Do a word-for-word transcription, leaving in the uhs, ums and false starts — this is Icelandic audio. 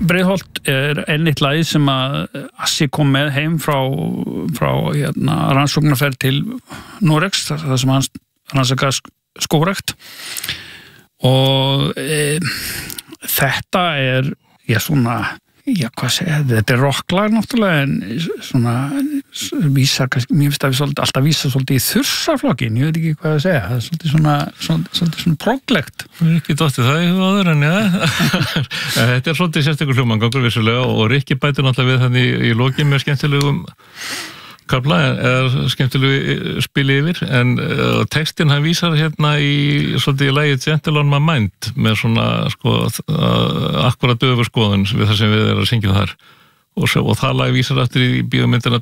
Breiðholt er einnig lagi sem að Assi kom með heim frá, frá hérna, rannsóknarferð til Noregs, það sem hann rannsaka skógrækt og e, þetta er já svona já hvað segja, þetta er rocklag náttúrulega en svona vísa, kannski, mér finnst að við svolítið, alltaf vísa svolítið í þursaflokkin, ég veit ekki hvað að segja það er svolítið svona, svona, svolítið svona proglegt Rikki dotti það í áður en já þetta er svolítið sérstakur hljómangangur vissulega og Rikki bætir náttúrulega við þannig í, í lokin með skemmtilegum kapla eða skemmtilegu spili yfir en uh, textin hann vísar hérna í svolítið í lagi Gentle on my mind með svona sko uh, akkurat döfur skoðun við það sem við erum að syngja þar og, svo, og það lag vísar aftur í bíómyndina